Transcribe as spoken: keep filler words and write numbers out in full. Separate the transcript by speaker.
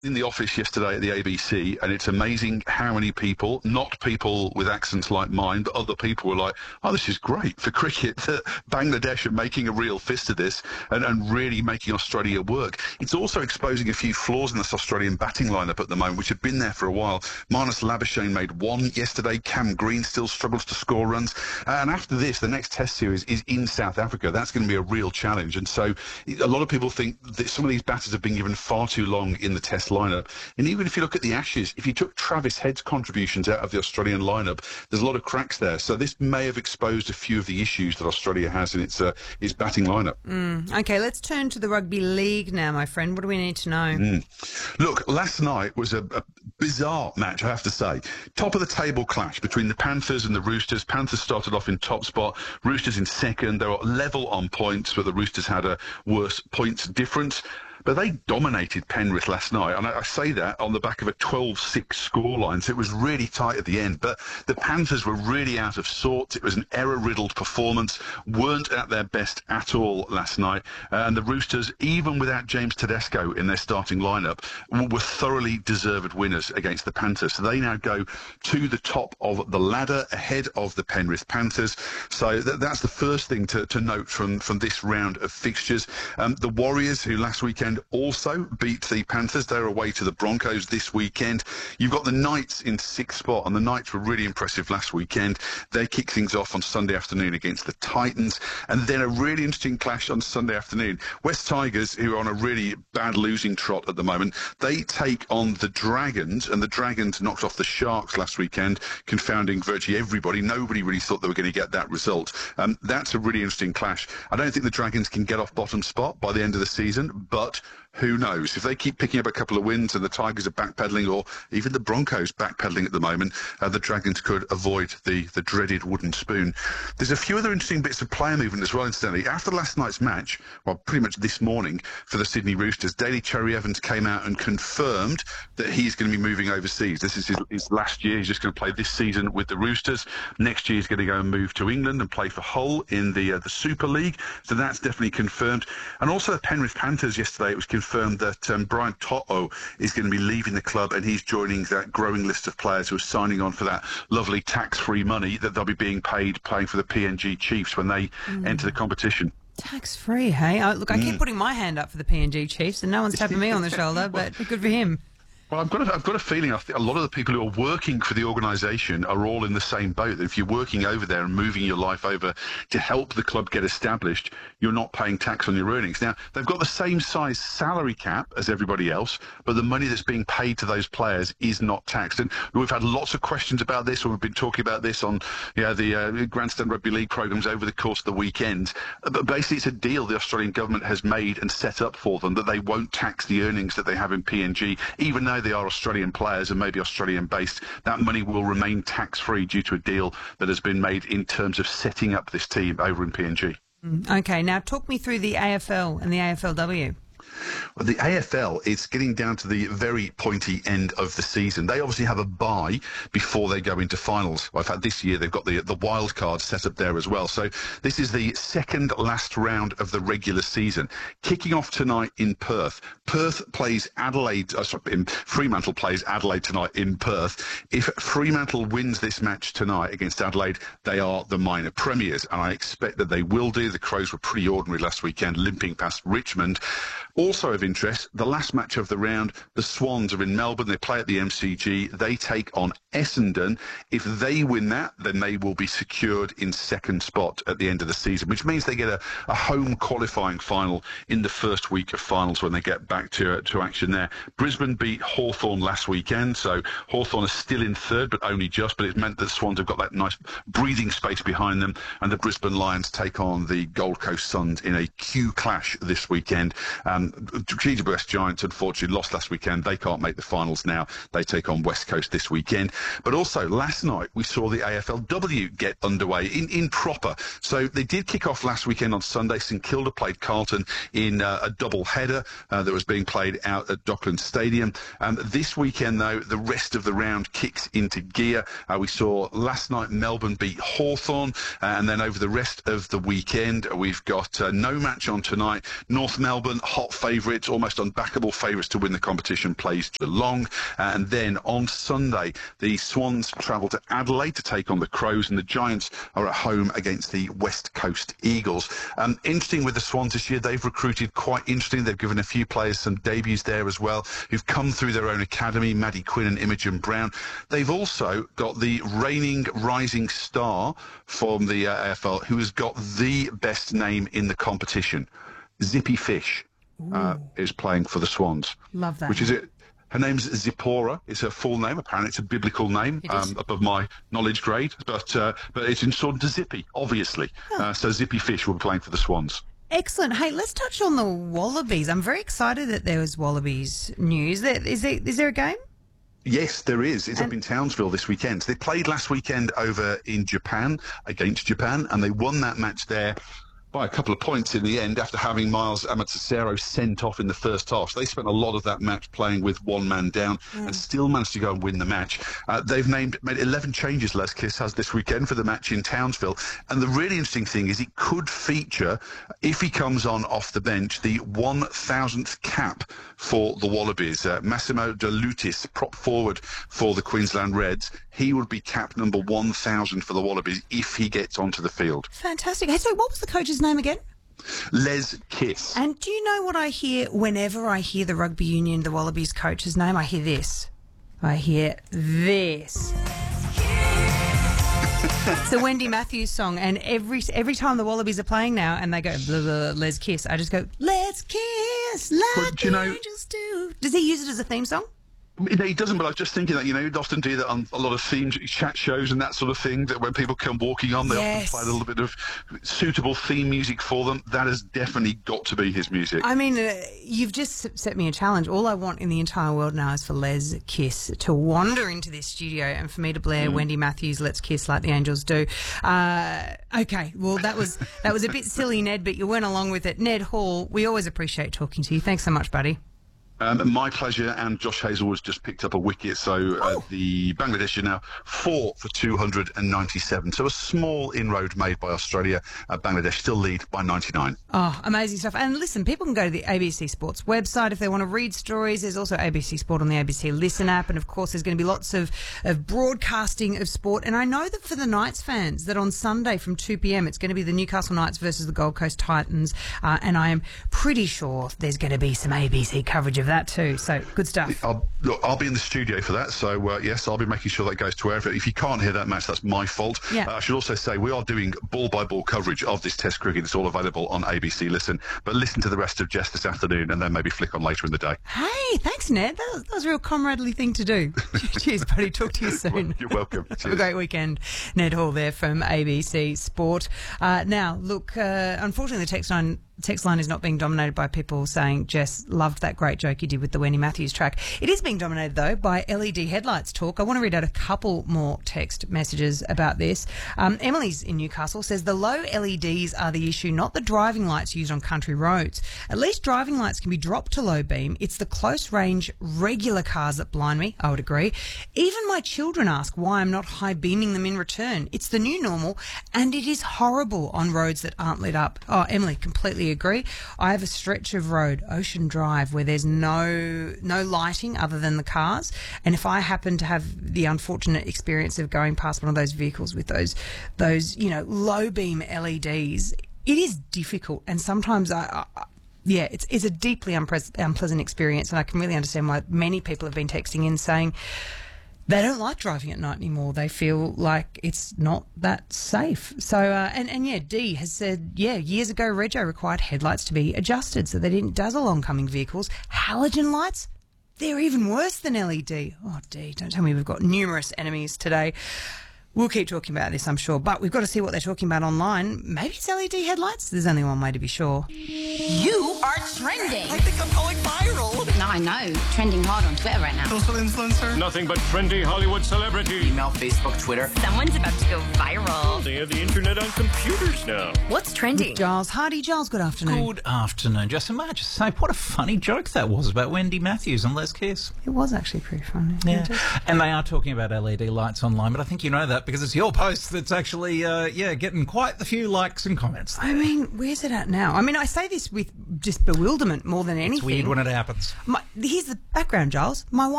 Speaker 1: in the office yesterday at the A B C, and it's amazing how many people, not people with accents like mine, but other people were like, oh, this is great for cricket, that Bangladesh are making a real fist of this and, and really making Australia work. It's also exposing a few flaws in this Australian batting lineup at the moment, which have been there for a while. Marnus Labuschagne made one yesterday. Cam Green still struggles to score runs. Uh, and after this, the next Test series is in South Africa. That's going to be a real challenge. And so a lot of people think that some of these batters have been given far too long in the Test lineup. And even if you look at the Ashes, if you took Travis Head's contributions out of the Australian lineup, there's a lot of cracks there. So this may have exposed a few of the issues that Australia has in its uh, its batting lineup.
Speaker 2: Mm. Okay, let's turn to the rugby league now, my friend. What do we need to know?
Speaker 1: Mm. Look, last night was a, a bizarre match, I have to say. Top of the table clash between the Panthers and the Roosters. Panthers started off in top spot, Roosters in second. They were level on points, but the Roosters had a worse points difference. But they dominated Penrith last night, and I, I say that on the back of a twelve six scoreline, so it was really tight at the end. But the Panthers were really out of sorts. It was an error-riddled performance, weren't at their best at all last night. Uh, and the Roosters, even without James Tedesco in their starting lineup, were thoroughly deserved winners against the Panthers. So they now go to the top of the ladder, ahead of the Penrith Panthers. So th- that's the first thing to, to note from, from this round of fixtures. Um, the Warriors, who last weekend also beat the Panthers. They're away to the Broncos this weekend. You've got the Knights in sixth spot, and the Knights were really impressive last weekend. They kick things off on Sunday afternoon against the Titans, and then a really interesting clash on Sunday afternoon. West Tigers, who are on a really bad losing trot at the moment, they take on the Dragons, and the Dragons knocked off the Sharks last weekend, confounding virtually everybody. Nobody really thought they were going to get that result. Um, that's a really interesting clash. I don't think the Dragons can get off bottom spot by the end of the season, but who knows? If they keep picking up a couple of wins and the Tigers are backpedaling, or even the Broncos backpedaling at the moment, uh, the Dragons could avoid the, the dreaded wooden spoon. There's a few other interesting bits of player movement as well, incidentally. After last night's match, well, pretty much this morning for the Sydney Roosters, Daly Cherry Evans came out and confirmed that he's going to be moving overseas. This is his, his last year. He's just going to play this season with the Roosters. Next year he's going to go and move to England and play for Hull in the, uh, the Super League. So that's definitely confirmed. And also the Penrith Panthers yesterday, it was confirmed confirmed that um, Brian To'o is going to be leaving the club, and he's joining that growing list of players who are signing on for that lovely tax-free money that they'll be being paid playing for the P N G Chiefs when they mm. enter the competition.
Speaker 2: Tax-free, hey? Oh, look, I mm. keep putting my hand up for the P N G Chiefs, and no one's tapping me on the shoulder, but good for him.
Speaker 1: Well, I've got a, I've got a feeling I think a lot of the people who are working for the organisation are all in the same boat. That if you're working over there and moving your life over to help the club get established, you're not paying tax on your earnings. Now, they've got the same size salary cap as everybody else, but the money that's being paid to those players is not taxed. And we've had lots of questions about this, or we've been talking about this on you know, the uh, Grandstand Rugby League programmes over the course of the weekend. But basically, it's a deal the Australian government has made and set up for them that they won't tax the earnings that they have in P N G, even though they are Australian players and maybe Australian based. That money will remain tax free due to a deal that has been made in terms of setting up this team over in P N G.
Speaker 2: Okay, now talk me through the A F L and the A F L W.
Speaker 1: Well, the A F L is getting down to the very pointy end of the season. They obviously have a bye before they go into finals. Well, in fact, this year they've got the the wild card set up there as well. So this is the second last round of the regular season, kicking off tonight in Perth. Perth plays Adelaide. Oh, sorry, in Fremantle plays Adelaide tonight in Perth. If Fremantle wins this match tonight against Adelaide, they are the minor premiers, and I expect that they will do. The Crows were pretty ordinary last weekend, limping past Richmond. Also of interest, the last match of the round, the Swans are in Melbourne. They play at the M C G. They take on Essendon. If they win that, then they will be secured in second spot at the end of the season, which means they get a, a home qualifying final in the first week of finals when they get back to, to action there. Brisbane beat Hawthorn last weekend, so Hawthorn are still in third, but only just. But it meant that the Swans have got that nice breathing space behind them, and the Brisbane Lions take on the Gold Coast Suns in a Q clash this weekend. Um, G W S Giants unfortunately lost last weekend. They can't make the finals now. They take on West Coast this weekend. But also last night we saw the A F L W get underway in, in proper. So they did kick off last weekend on Sunday. St Kilda played Carlton in uh, a double header uh, that was being played out at Dockland Stadium. Um, this weekend though, the rest of the round kicks into gear. Uh, we saw last night Melbourne beat Hawthorn, uh, and then over the rest of the weekend we've got uh, no match on tonight. North Melbourne, hot favourites, almost unbackable favourites to win the competition, plays Geelong. Uh, and then on Sunday, the Swans travel to Adelaide to take on the Crows, and the Giants are at home against the West Coast Eagles. Um, interesting with the Swans this year, they've recruited quite interesting. They've given a few players some debuts there as well, who've come through their own academy, Maddie Quinn and Imogen Brown. They've also got the reigning rising star from the uh, A F L, who has got the best name in the competition. Zippy Fish uh, is playing for the Swans.
Speaker 2: Love that.
Speaker 1: Which is it. Her name's Zipporah. It's her full name. Apparently, it's a biblical name um, above my knowledge grade, but uh, but it's in sort of Zippy, obviously. Oh. Uh, so Zippy Fish will be playing for the Swans.
Speaker 2: Excellent. Hey, let's touch on the Wallabies. I'm very excited that there was Wallabies news. Is there, is there a game?
Speaker 1: Yes, there is. It's and up in Townsville this weekend. They played last weekend over in Japan, against Japan, and they won that match there by a couple of points in the end after having Miles Amatsasero sent off in the first half. So they spent a lot of that match playing with one man down mm. and still managed to go and win the match. Uh, they've named made eleven changes, Les Kiss has this weekend for the match in Townsville. And the really interesting thing is it could feature, if he comes on off the bench, the one thousandth cap for the Wallabies. Uh, Massimo De Lutis, prop forward for the Queensland Reds. He would be cap number one thousand for the Wallabies if he gets onto the field.
Speaker 2: Fantastic. Hey, so what was the coach's name again?
Speaker 1: Les Kiss.
Speaker 2: And do you know what I hear whenever I hear the Rugby Union, the Wallabies coach's name? I hear this. I hear this. It's a Wendy Matthews song, and every every time the Wallabies are playing now and they go, blah, blah, Les Kiss, I just go, let's kiss like well, the know, angels do. Does he use it as a theme song?
Speaker 1: No, he doesn't, but I was just thinking that, you know, he'd often do that on a lot of theme chat shows and that sort of thing, that when people come walking on, they yes. often play a little bit of suitable theme music for them. That has definitely got to be his music.
Speaker 2: I mean, uh, you've just set me a challenge. All I want in the entire world now is for Les Kiss to wander into this studio and for me to blare mm. Wendy Matthews' Let's Kiss Like the Angels Do. Uh, okay, well, that was that was a bit silly, Ned, but you went along with it. Ned Hall, we always appreciate talking to you. Thanks so much, buddy.
Speaker 1: Um, my pleasure, and Josh Hazlewood's just picked up a wicket, so uh, the Bangladesh are now four for two hundred ninety-seven. So a small inroad made by Australia. Uh, Bangladesh still lead by ninety-nine.
Speaker 2: Oh, amazing stuff. And listen, people can go to the A B C Sports website if they want to read stories. There's also A B C Sport on the A B C Listen app, and of course there's going to be lots of, of broadcasting of sport. And I know that for the Knights fans, that on Sunday from two p.m. it's going to be the Newcastle Knights versus the Gold Coast Titans, uh, and I am pretty sure there's going to be some A B C coverage of that too, so good stuff.
Speaker 1: I'll, look, I'll be in the studio for that, so uh, yes, I'll be making sure that goes to wherever. If you can't hear that match, that's my fault. Yeah. Uh, I should also say we are doing ball-by-ball coverage of this Test cricket. It's all available on A B C Listen, but listen to the rest of Jess this afternoon and then maybe flick on later in the day.
Speaker 2: Hey, thanks, Ned. That was, that was a real comradely thing to do. Cheers, buddy. Talk to you soon.
Speaker 1: Well, you're welcome.
Speaker 2: Have a great weekend. Ned Hall there from A B C Sport. Uh, now, look, uh, unfortunately the text line text line is not being dominated by people saying, Jess, loved that great joke you did with the Wendy Matthews track. It is being dominated, though, by L E D headlights talk. I want to read out a couple more text messages about this. Um, Emily's in Newcastle says the low L E Ds are the issue, not the driving lights used on country roads. At least driving lights can be dropped to low beam. It's the close range, regular cars that blind me. I would agree. Even my children ask why I'm not high beaming them in return. It's the new normal, and it is horrible on roads that aren't lit up. Oh, Emily, completely agree. I have a stretch of road, Ocean Drive, where there's no no lighting other than the cars, and if I happen to have the unfortunate experience of going past one of those vehicles with those those you know low beam L E Ds, it is difficult, and sometimes I, I yeah, it's it's a deeply unpre- unpleasant experience, and I can really understand why many people have been texting in saying they don't like driving at night anymore. They feel like it's not that safe. So, uh, and, and yeah, Dee has said, yeah, years ago, Rego required headlights to be adjusted so they didn't dazzle oncoming vehicles. Halogen lights, they're even worse than L E D. Oh, Dee, don't tell me we've got numerous enemies today. We'll keep talking about this, I'm sure, but we've got to see what they're talking about online. Maybe it's L E D headlights? There's only one way to be sure.
Speaker 3: You are trending.
Speaker 4: I think I'm going viral.
Speaker 3: No, I know. Trending hard on Twitter right now.
Speaker 4: Social influencer.
Speaker 5: Nothing but trendy Hollywood celebrity.
Speaker 4: Email, Facebook, Twitter.
Speaker 3: Someone's about to go viral.
Speaker 5: They have the internet on computers now.
Speaker 3: What's trending?
Speaker 2: With Giles Hardy. Giles, good afternoon.
Speaker 6: Good afternoon, Justin. May I just say, what a funny joke that was about Wendy Matthews and Les Kiss.
Speaker 2: It was actually pretty funny.
Speaker 6: Yeah. And they are talking about L E D lights online, but I think you know that that because it's your post that's actually, uh, yeah, getting quite the few likes and comments.
Speaker 2: I mean, where's it at now? I mean, I say this with just bewilderment more than anything.
Speaker 6: It's weird when it happens.
Speaker 2: My, here's the background, Giles. My wife